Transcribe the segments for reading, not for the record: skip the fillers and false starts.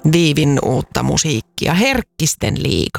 Viivin uutta musiikkia, Herkkisten liiga.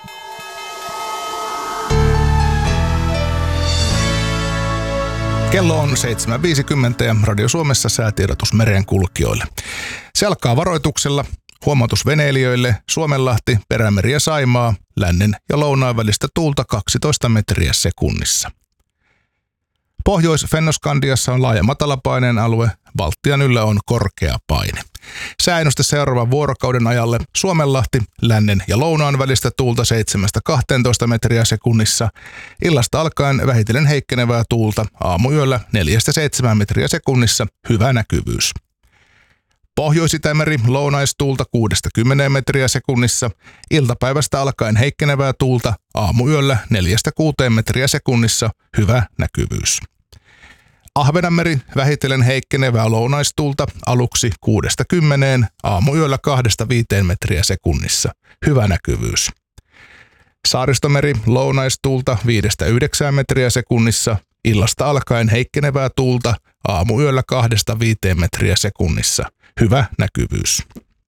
Kello on 7.50 ja Radio Suomessa säätiedotus merenkulkijoille. Se alkaa varoituksella. Huomautus veneilijöille: Suomenlahti, Perämeri ja Saimaa, lännen ja lounaan välistä tuulta 12 metriä sekunnissa. Pohjois-Fennoskandiassa on laaja matalapaineen alue, Baltian yllä on korkea paine. Sääennuste seuraavan vuorokauden ajalle: Suomenlahti, lännen ja lounaan välistä tuulta 7-12 metriä sekunnissa, illasta alkaen vähitellen heikkenevää tuulta, aamuyöllä 4-7 metriä sekunnissa, hyvä näkyvyys. Pohjois-Itämeri, lounaistuulta 6-10 metriä sekunnissa, iltapäivästä alkaen heikkenevää tuulta, aamuyöllä 4-6 metriä sekunnissa, hyvä näkyvyys. Ahvenanmeri, vähitellen heikkenevää lounaistuulta, aluksi 6-10, aamuyöllä 2-5 metriä sekunnissa, hyvä näkyvyys. Saaristomeri, lounaistuulta 5-9 metriä sekunnissa, illasta alkaen heikkenevää tuulta, aamuyöllä 2-5 metriä sekunnissa, hyvä näkyvyys.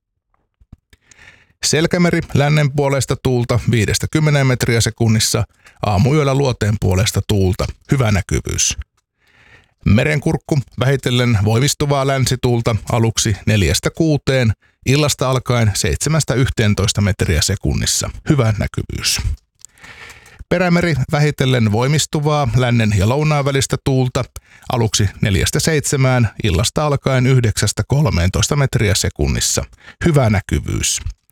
Selkämeri, lännen puolesta tuulta 5-10 metriä sekunnissa, aamuyöllä luoteen puolesta tuulta, hyvä näkyvyys. Merenkurkku, vähitellen voimistuvaa länsituulta, aluksi 4-6, illasta alkaen 7-11 metriä sekunnissa, hyvä näkyvyys. Perämeri, vähitellen voimistuvaa lännen ja lounaan välistä tuulta, aluksi 4-7, illasta alkaen 9-13 metriä sekunnissa, hyvä näkyvyys.